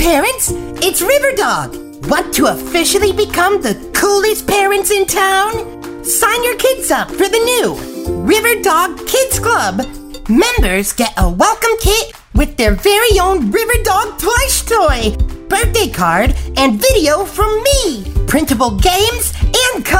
parents, it's Riverdog. Want to officially become the coolest parents in town? Sign your kids up for the new Riverdog Kids Club. Members get a welcome kit with their very own Riverdog plush toy, birthday card, and video from me, printable games, and